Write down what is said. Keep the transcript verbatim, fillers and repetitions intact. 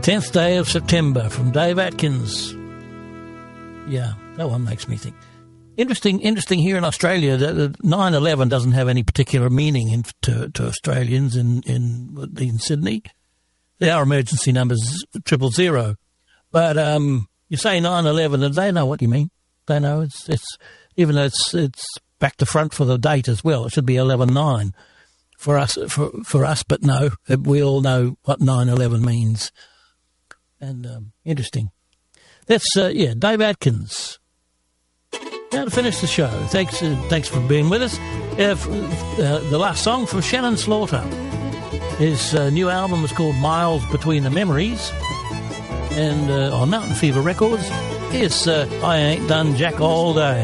tenth day of September from Dave Atkins. Yeah, that one makes me think. Interesting interesting here in Australia that nine eleven doesn't have any particular meaning in, to, to Australians in, in in Sydney. Our emergency number's triple zero. But um, you say nine eleven and they know what you mean. They know it's, it's even though it's it's back to front for the date as well. It should be eleven nine for us, for, for us, but no, we all know what nine eleven means. And um, interesting. That's, uh, yeah, Dave Atkins. Now to finish the show, thanks uh, thanks for being with us. Uh, uh, the last song from Shannon Slaughter. His uh, new album is called Miles Between the Memories. And uh, on Mountain Fever Records, here's uh, I Ain't Done Jack All Day.